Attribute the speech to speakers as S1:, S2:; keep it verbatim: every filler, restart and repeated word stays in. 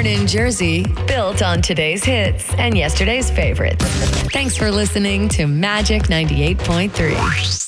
S1: Born in Jersey, built on today's hits and yesterday's favorites. Thanks for listening to Magic ninety-eight point three.